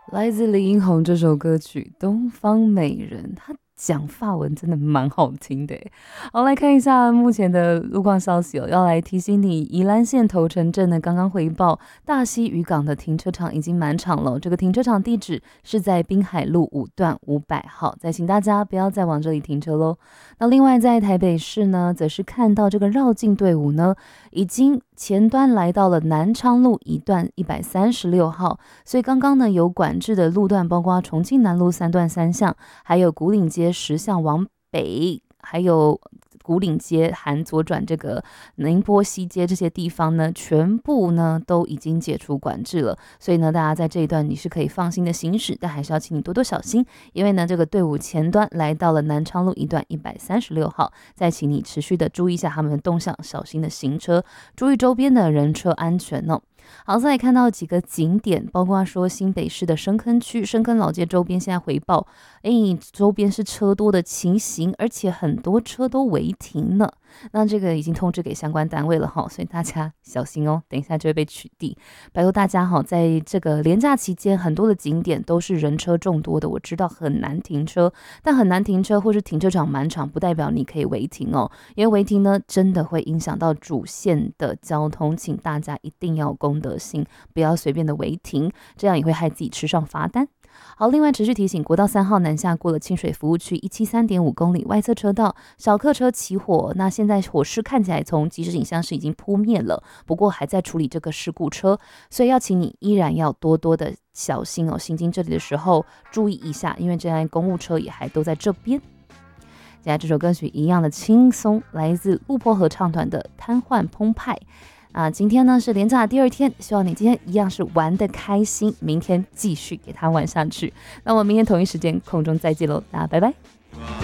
来自李英宏这首歌曲《东方美人》，它讲法文真的蛮好听的耶。好，来看一下目前的路况消息哦。要来提醒你，宜兰县头城镇呢刚刚回报，大溪渔港的停车场已经满场了。这个停车场地址是在滨海路5段500号，再请大家不要再往这里停车喽。那另外在台北市呢，则是看到这个绕境队伍呢，已经前端来到了南昌路一段136号，所以刚刚呢有管制的路段，包括重庆南路3段3巷，还有古岭街10巷往北，还有古岭街含左转这个宁波西街这些地方呢，全部呢都已经解除管制了。所以呢，大家在这一段你是可以放心的行驶，但还是要请你多多小心，因为呢这个队伍前端来到了南昌路一段136号，再请你持续的注意一下他们的动向，小心的行车，注意周边的人车安全哦。好，再来看到几个景点，包括说新北市的深坑区、深坑老街周边，现在回报，周边是车多的情形，而且很多车都违停了。那这个已经通知给相关单位了哈，所以大家小心哦，等一下就会被取缔。拜托大家哈，在这个连假期间，很多的景点都是人车众多的，我知道很难停车，但很难停车或是停车场满场，不代表你可以违停哦，因为违停呢，真的会影响到主线的交通，请大家一定要公德心，不要随便的违停，这样也会害自己吃上罚单。好，另外持续提醒，国道3号南下过了清水服务区173.5公里外侧车道，小客车起火，那现在火势看起来从即时影像是已经扑灭了，不过还在处理这个事故车，所以要请你依然要多多的小心哦，行经这里的时候注意一下，因为这辆公务车也还都在这边。接下来这首歌曲一样的轻松，来自陆坡合唱团的《瘫痪澎湃》。今天呢是连假的第2天，希望你今天一样是玩得开心，明天继续给它玩下去。那我们明天同一时间空中再见喽，大家拜拜。